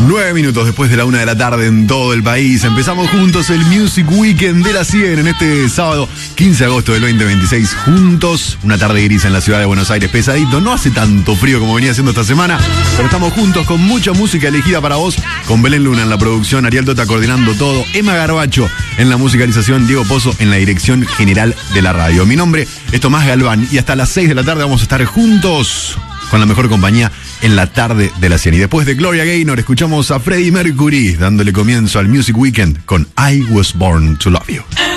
9 minutos después de la 1 de la tarde en todo el país. Empezamos juntos el Music Weekend de la 100 en este sábado 15 de agosto del 2026. Juntos, una tarde gris en la ciudad de Buenos Aires, pesadito. No hace tanto frío como venía haciendo esta semana, pero estamos juntos con mucha música elegida para vos. Con Belén Luna en la producción, Ariel Tota coordinando todo, Emma Garbacho en la musicalización, Diego Pozo en la dirección general de la radio. Mi nombre es Tomás Galván y hasta las 6 de la tarde vamos a estar juntos con la mejor compañía en la tarde de la 100. Y después de Gloria Gaynor escuchamos a Freddie Mercury dándole comienzo al Music Weekend con I Was Born to Love You.